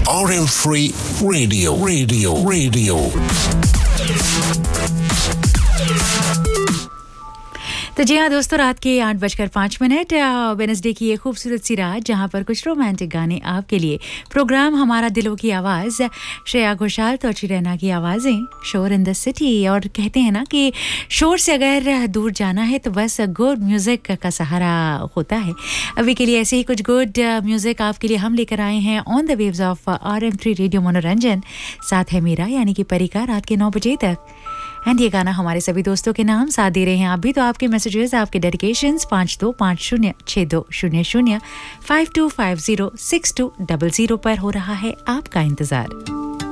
RM3 Radio. तो जी हाँ दोस्तों, रात के 8:05 वेडनेसडे की ये खूबसूरत सी रात जहाँ पर कुछ रोमांटिक गाने आपके लिए। प्रोग्राम हमारा दिलों की आवाज़, श्रेया घोषाल तो अच्छी रैना की आवाज़ें, शोर इन द सिटी। और कहते हैं ना कि शोर से अगर दूर जाना है तो बस गुड म्यूज़िक का सहारा होता है। अभी के लिए ऐसे ही कुछ गुड म्यूज़िक आपके लिए हम लेकर आए हैं on the waves of RM3 radio मनोरंजन। साथ है मेरा यानी कि परिका रात के 9 बजे तक। एंड ये गाना हमारे सभी दोस्तों के नाम साथ दे रहे हैं आप भी। तो आपके मैसेजेस, आपके डेडिकेशंस 52506200 52506200 पर हो रहा है आपका इंतज़ार।